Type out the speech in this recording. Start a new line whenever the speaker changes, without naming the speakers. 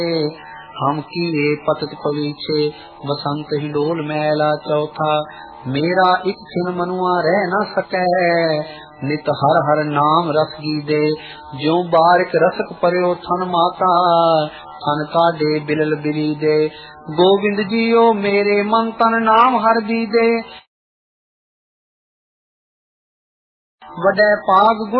हम किए पतत पवीछे बसंत हिडोल मैला चौथा। मेरा एक छिन मनुआ रह न सकै नित हर हर नाम रस गीदे। ज्यों बारिक रसक परयो थन माता थन काडे बिलल बिली दे। गोविंद जीओ मेरे मन तन नाम हर दीदे। वडै पाग